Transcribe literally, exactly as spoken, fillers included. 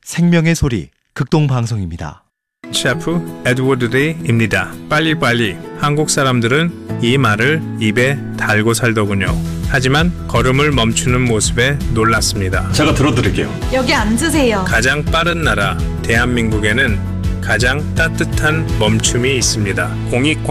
생명의 소리 극동방송입니다. 셰프 에드워드 데이입니다. 빨리빨리. 한국 사람들은 이 말을 입에 달고 살더군요. 하지만 걸음을 멈추는 모습에 놀랐습니다. 제가 들어드릴게요. 여기 앉으세요. 가장 빠른 나라 대한민국에는 가장 따뜻한 멈춤이 있습니다. 공익